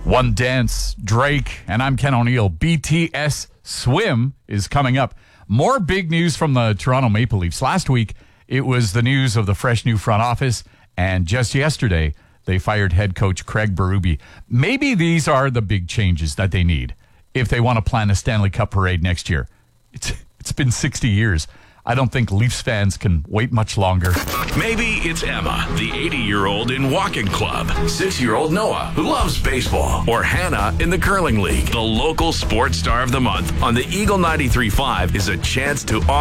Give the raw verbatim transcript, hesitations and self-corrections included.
One Dance, Drake, and I'm Ken O'Neill. B T S Swim is coming up. More big news from the Toronto Maple Leafs. Last week, it was the news of the fresh new front office, and just yesterday, they fired head coach Craig Berube. Maybe these are the big changes that they need if they want to plan a Stanley Cup parade next year. It's It's been sixty years. I don't think Leafs fans can wait much longer. Maybe it's Emma, the eighty-year-old in walking club, six-year-old Noah, who loves baseball, or Hannah in the curling league. The local sports star of the month on the Eagle ninety-three point five is a chance to